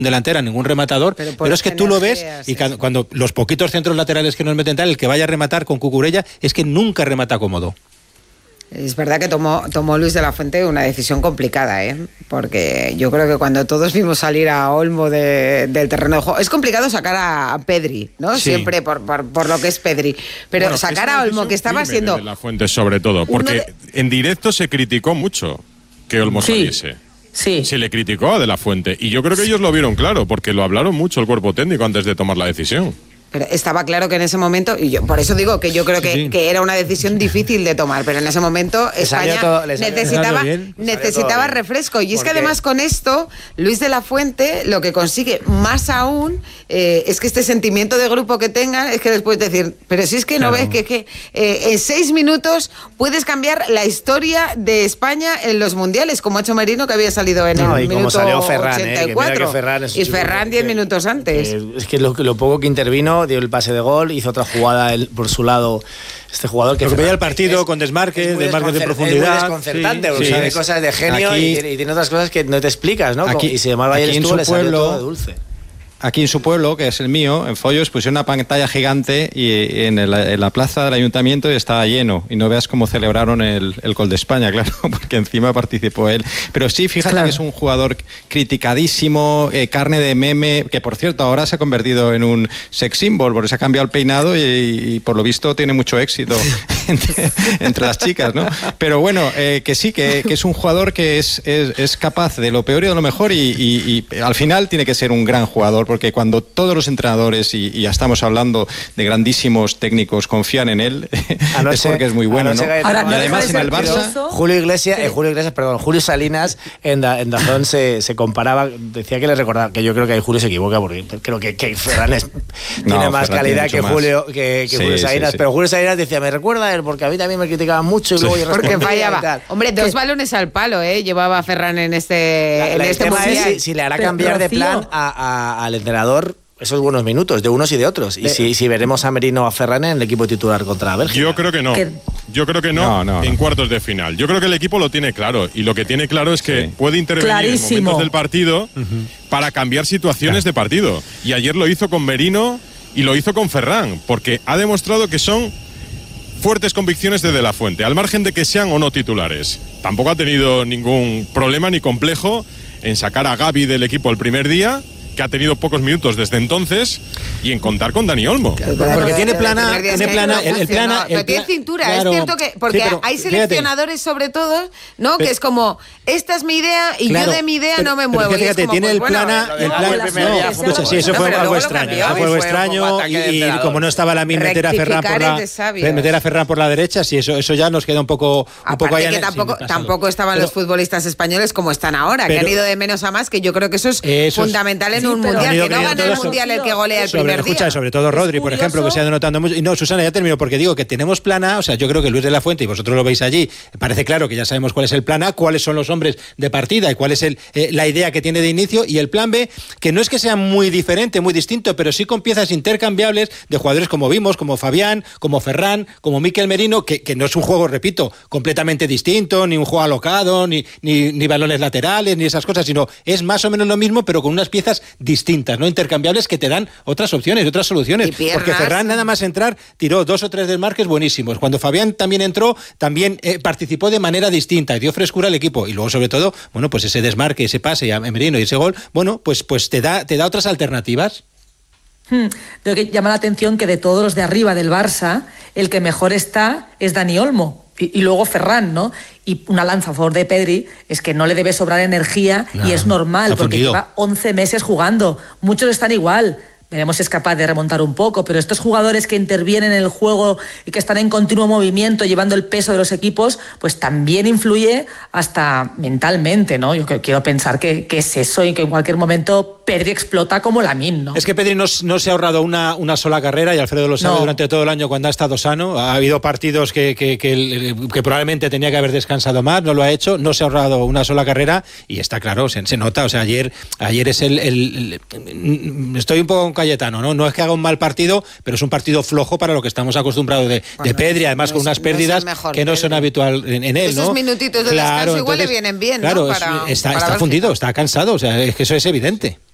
delantera, ningún rematador, pero es que tú lo ves y cuando los poquitos centros laterales que nos meten tal, el que vaya a rematar con Cucurella es que nunca remata cómodo. Es verdad que tomó Luis de la Fuente una decisión complicada, porque yo creo que cuando todos vimos salir a Olmo del terreno de juego, es complicado sacar a Pedri, ¿no? Sí. Siempre por lo que es Pedri, pero bueno, sacar a Olmo, que estaba siendo... De la Fuente sobre todo, porque en directo se criticó mucho que Olmo saliese. Sí. Se le criticó a De la Fuente y yo creo que ellos lo vieron claro, porque lo hablaron mucho el cuerpo técnico antes de tomar la decisión. Pero estaba claro que en ese momento, y yo por eso digo que yo creo que era una decisión difícil de tomar, pero en ese momento España necesitaba refresco. Y es que además con esto, Luis de la Fuente lo que consigue más aún es que este sentimiento de grupo que tengan es que les puedes decir, pero si es que no ves que en 6 minutos puedes cambiar la historia de España en los mundiales, como ha hecho Merino, que había salido en el minuto salió Ferran, 84. Y Ferran 10 minutos antes. Es que lo poco que intervino, dio el pase de gol, hizo otra jugada por su lado, este jugador que veía el partido con desmarques de profundidad. Es muy desconcertante, porque tiene cosas de genio y tiene otras cosas que no te explicas, ¿no? Y sin embargo ayer estuvo, le salió todo de dulce. Aquí en su pueblo, que es el mío, en Follos, pusieron una pantalla gigante y en la plaza del ayuntamiento estaba lleno. Y no veas cómo celebraron el gol de España, claro, porque encima participó él. Pero sí, fíjate que es un jugador criticadísimo, carne de meme, que por cierto ahora se ha convertido en un sex symbol, porque se ha cambiado el peinado y por lo visto tiene mucho éxito entre las chicas, ¿no? Pero bueno, que sí, que es un jugador que es capaz de lo peor y de lo mejor y al final tiene que ser un gran jugador, porque cuando todos los entrenadores, y ya estamos hablando de grandísimos técnicos, confían en él, es porque es muy bueno, ¿no? Ahora, y además en el Barça... Julio Salinas en DAZN se comparaba, decía que le recordaba, que yo creo que ahí Julio se equivoca, porque creo que Ferran tiene más calidad que Julio Salinas, pero Julio Salinas decía, me recuerda a él, porque a mí también me criticaban mucho y luego yo porque fallaba. Hombre, 2 balones al palo, llevaba Ferran en este mundial. Si le hará cambiar de plan al entrenador esos buenos minutos, de unos y de otros. Y si veremos a Merino o a Ferran en el equipo titular contra Bélgica. Yo creo que no, en cuartos de final. Yo creo que el equipo lo tiene claro. Y lo que tiene claro es que puede intervenir en momentos del partido para cambiar situaciones de partido. Y ayer lo hizo con Merino y lo hizo con Ferran, porque ha demostrado que son fuertes convicciones de la Fuente, al margen de que sean o no titulares. Tampoco ha tenido ningún problema ni complejo en sacar a Gavi del equipo el primer día, que ha tenido pocos minutos desde entonces, y en contar con Dani Olmo. Porque tiene plana, pero tiene cintura, claro, es cierto que porque hay seleccionadores sobre todo, ¿no? Que es como, esta es mi idea y yo de mi idea no me muevo. Fíjate, tiene el plana, sí, eso fue algo extraño, y como no estaba la meter a Ferran por la derecha, sí, eso ya nos queda un poco ahí. Que tampoco estaban los futbolistas españoles como están ahora, que han ido de menos a más, que yo creo que eso es fundamental en un mundial, que no gana el mundial el que golea el primer día. Sobre todo Rodri, por ejemplo, que se ha denotando mucho. Y no, Susana, ya termino, porque digo que tenemos plan A, o sea, yo creo que Luis de la Fuente, y vosotros lo veis allí, parece claro que ya sabemos cuál es el plan A, cuáles son los hombres de partida y cuál es la idea que tiene de inicio, y el plan B, que no es que sea muy diferente, muy distinto, pero sí con piezas intercambiables de jugadores como vimos, como Fabián, como Ferran, como Mikel Merino, que no es un juego, repito, completamente distinto, ni un juego alocado, ni balones laterales, ni esas cosas, sino es más o menos lo mismo, pero con unas piezas distintas, no intercambiables, que te dan otras opciones, otras soluciones. Porque Ferran, nada más entrar, tiró 2 o 3 desmarques buenísimos. Cuando Fabián también entró, también participó de manera distinta y dio frescura al equipo. Y luego, sobre todo, bueno, pues ese desmarque, ese pase a Merino y ese gol, bueno, pues te da otras alternativas. Lo que llama la atención que de todos los de arriba del Barça, el que mejor está es Dani Olmo. Y luego Ferran, ¿no? Y una lanza a favor de Pedri es que no le debe sobrar energía, y es normal, porque lleva 11 meses jugando. Muchos están igual. Veremos si es capaz de remontar un poco, pero estos jugadores que intervienen en el juego y que están en continuo movimiento, llevando el peso de los equipos, pues también influye hasta mentalmente, ¿no? Yo quiero pensar que es eso, y que en cualquier momento Pedri explota como Lamine, ¿no? Es que Pedri no se ha ahorrado una sola carrera, y Alfredo lo sabe, durante todo el año cuando ha estado sano. Ha habido partidos que probablemente tenía que haber descansado más, no lo ha hecho, no se ha ahorrado una sola carrera, y está claro, se nota. O sea, ayer es estoy un poco Cayetano, ¿no? No es que haga un mal partido, pero es un partido flojo para lo que estamos acostumbrados de Pedri, además con unas pérdidas que no son habitual en él, ¿no? Esos minutitos de descanso igual le vienen bien, claro, ¿no? Está fundido, está cansado, o sea, es que eso es evidente.